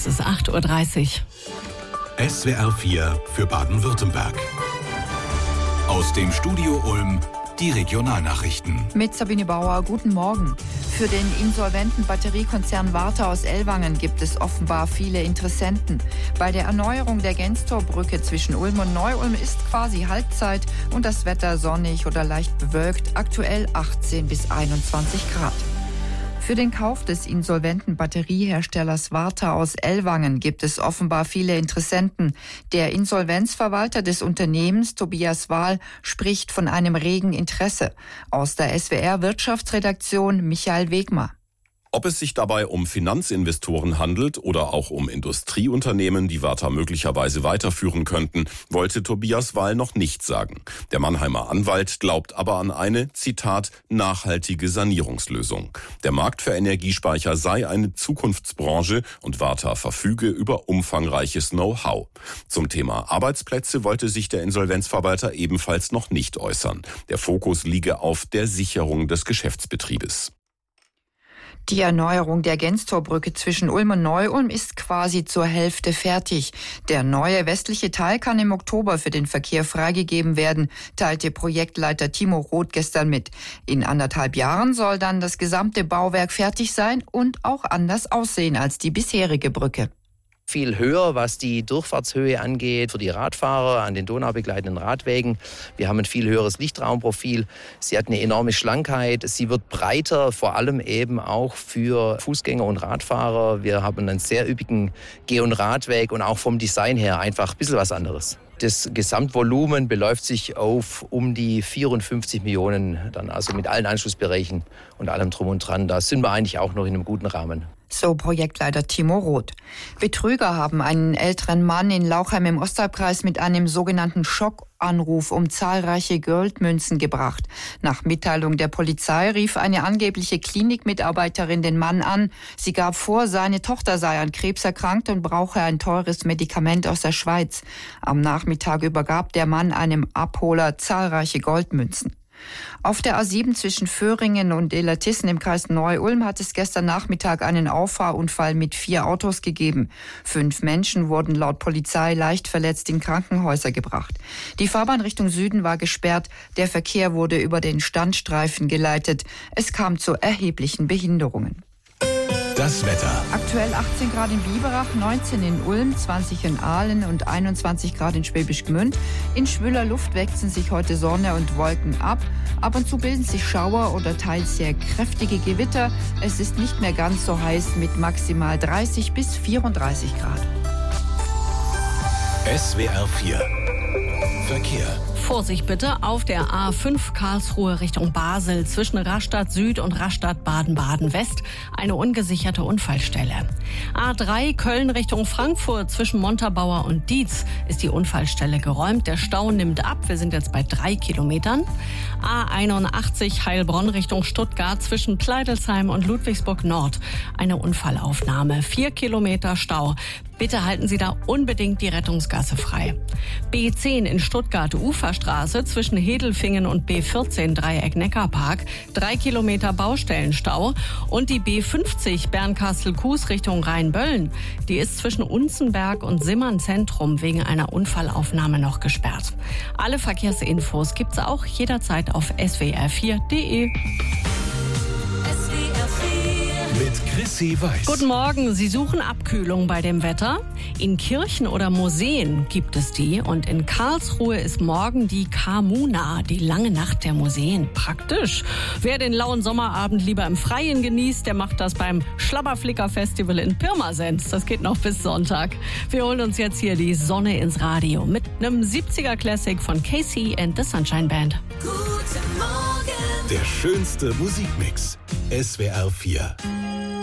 Es ist 8:30 Uhr. SWR 4 für Baden-Württemberg. Aus dem Studio Ulm die Regionalnachrichten. Mit Sabine Bauer, guten Morgen. Für den insolventen Batteriekonzern Varta aus Ellwangen gibt es offenbar viele Interessenten. Bei der Erneuerung der Genstorbrücke zwischen Ulm und Neu-Ulm ist quasi Halbzeit und das Wetter sonnig oder leicht bewölkt, aktuell 18 bis 21 Grad. Für den Kauf des insolventen Batterieherstellers Varta aus Ellwangen gibt es offenbar viele Interessenten. Der Insolvenzverwalter des Unternehmens, Tobias Wahl, spricht von einem regen Interesse. Aus der SWR-Wirtschaftsredaktion Michael Wegmar. Ob es sich dabei um Finanzinvestoren handelt oder auch um Industrieunternehmen, die Varta möglicherweise weiterführen könnten, wollte Tobias Wahl noch nicht sagen. Der Mannheimer Anwalt glaubt aber an eine, Zitat, nachhaltige Sanierungslösung. Der Markt für Energiespeicher sei eine Zukunftsbranche und Varta verfüge über umfangreiches Know-how. Zum Thema Arbeitsplätze wollte sich der Insolvenzverwalter ebenfalls noch nicht äußern. Der Fokus liege auf der Sicherung des Geschäftsbetriebes. Die Erneuerung der Genstorbrücke zwischen Ulm und Neu-Ulm ist quasi zur Hälfte fertig. Der neue westliche Teil kann im Oktober für den Verkehr freigegeben werden, teilte Projektleiter Timo Roth gestern mit. In 1,5 Jahren soll dann das gesamte Bauwerk fertig sein und auch anders aussehen als die bisherige Brücke. Viel höher, was die Durchfahrtshöhe angeht für die Radfahrer an den donaubegleitenden Radwegen. Wir haben ein viel höheres Lichtraumprofil. Sie hat eine enorme Schlankheit. Sie wird breiter, vor allem eben auch für Fußgänger und Radfahrer. Wir haben einen sehr üppigen Geh- und Radweg und auch vom Design her einfach ein bisschen was anderes. Das Gesamtvolumen beläuft sich auf um die 54 Millionen, dann also mit allen Anschlussbereichen und allem drum und dran. Da sind wir eigentlich auch noch in einem guten Rahmen. So Projektleiter Timo Roth. Betrüger haben einen älteren Mann in Lauchheim im Ostalbkreis mit einem sogenannten Schockanruf um zahlreiche Goldmünzen gebracht. Nach Mitteilung der Polizei rief eine angebliche Klinikmitarbeiterin den Mann an. Sie gab vor, seine Tochter sei an Krebs erkrankt und brauche ein teures Medikament aus der Schweiz. Am Nachmittag übergab der Mann einem Abholer zahlreiche Goldmünzen. Auf der A7 zwischen Föhringen und Illertissen im Kreis Neu-Ulm hat es gestern Nachmittag einen Auffahrunfall mit 4 Autos gegeben. 5 Menschen wurden laut Polizei leicht verletzt in Krankenhäuser gebracht. Die Fahrbahn Richtung Süden war gesperrt. Der Verkehr wurde über den Standstreifen geleitet. Es kam zu erheblichen Behinderungen. Das Wetter. Aktuell 18 Grad in Biberach, 19 in Ulm, 20 in Aalen und 21 Grad in Schwäbisch Gmünd. In schwüler Luft wechseln sich heute Sonne und Wolken ab. Ab und zu bilden sich Schauer oder teils sehr kräftige Gewitter. Es ist nicht mehr ganz so heiß mit maximal 30 bis 34 Grad. SWR 4 Verkehr. Vorsicht bitte auf der A5 Karlsruhe Richtung Basel zwischen Rastatt Süd und Rastatt Baden-Baden West eine ungesicherte Unfallstelle. A3 Köln Richtung Frankfurt zwischen Montabaur und Dietz ist die Unfallstelle geräumt. Der Stau nimmt ab. Wir sind jetzt bei 3 Kilometern. A81 Heilbronn Richtung Stuttgart zwischen Pleidelsheim und Ludwigsburg Nord eine Unfallaufnahme. 4 Kilometer Stau. Bitte halten Sie da unbedingt die Rettungsgasse frei. B10 in Stuttgart Uferstraße zwischen Hedelfingen und B14 Dreieck Neckarpark 3 Kilometer Baustellenstau und die B50 Bernkastel-Kues Richtung Rheinböllen. Die ist zwischen Unzenberg und Simmern Zentrum wegen einer Unfallaufnahme noch gesperrt. Alle Verkehrsinfos gibt's auch jederzeit auf swr4.de. Mit Chrissy Weiß. Guten Morgen. Sie suchen Abkühlung bei dem Wetter? In Kirchen oder Museen gibt es die. Und in Karlsruhe ist morgen die Kamuna, die lange Nacht der Museen. Praktisch. Wer den lauen Sommerabend lieber im Freien genießt, der macht das beim Schlabberflicker-Festival in Pirmasens. Das geht noch bis Sonntag. Wir holen uns jetzt hier die Sonne ins Radio mit einem 70er-Classic von Casey and the Sunshine Band. Der schönste Musikmix. SWR 4.